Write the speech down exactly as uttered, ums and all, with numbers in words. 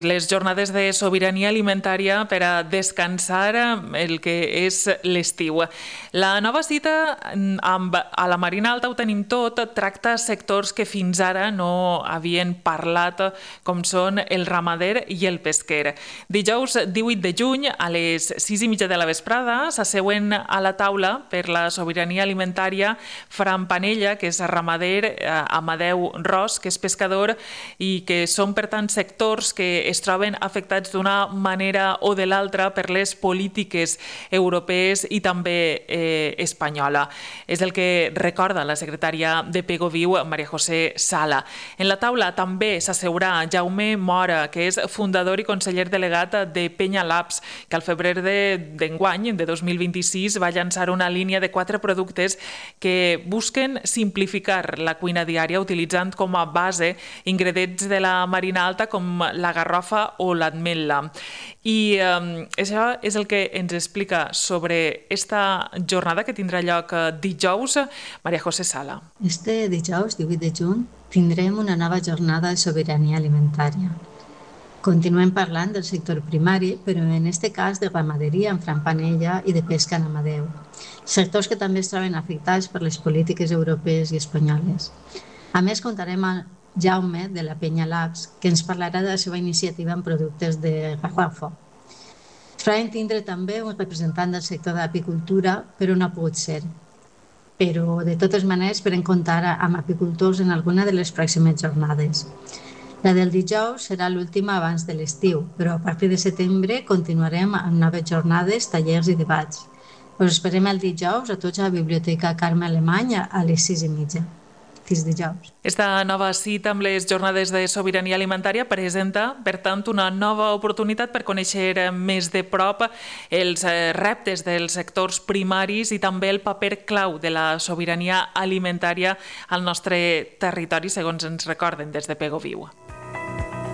Les jornades de sobirania alimentària per a descansar el que és l'estiu. La nova cita amb a la Marina Alta ho tenim tot, tracta sectors que fins ara no havien parlat, com són el ramader i el pesquer. Dijous divuit de juny, a les sis i mitja de la vesprada, s'asseuen a la taula per la sobirania alimentària Fran Panella, que és ramader, Amadeu Ros, que és pescador, i que són, per tant, sectors que es troben afectats d'una manera o de l'altra per les polítiques europees i també eh, espanyola. És el que recorda la secretària de Pego Viu, Maria José Sala. En la taula també s'asseurà Jaume Mora, que és fundador i conseller delegat de Penya Labs, que al febrer d'enguany, de dos mil vint-i-sis, va llançar una línia de quatre productes que busquen simplificar la cuina diària utilitzant com a base ingredients de la Marina Alta com la garrofa o l'ametlla. I eh, això és el que ens explica sobre esta jornada que tindrà lloc dijous Maria José Sala. Este dijous, divuit de juny, tindrem una nova jornada de sobirania alimentària. Continuem parlant del sector primari, però en aquest cas de ramaderia en Fran Panella i de pesca en Amadeu. Sectors que també es troben afectats per les polítiques europees i espanyoles. A més, comptarem amb Jaume, de la Penya Labs, que ens parlarà de la seva iniciativa en productes de garrafa. Farem tindre també un representant del sector de l'apicultura, però no ha pogut ser. Però, de totes maneres, esperem comptar amb apicultors en alguna de les pròximes jornades. La del dijous serà l'última abans de l'estiu, però a partir de setembre continuarem amb noves jornades, tallers i debats. Us esperem el dijous a tots a la Biblioteca Carme Alemany a les sis i mitja. Dijous. Esta nova cita amb les jornades de sobirania alimentària presenta, per tant, una nova oportunitat per conèixer més de prop els reptes dels sectors primaris i també el paper clau de la sobirania alimentària al nostre territori, segons ens recorden des de Pego Viu.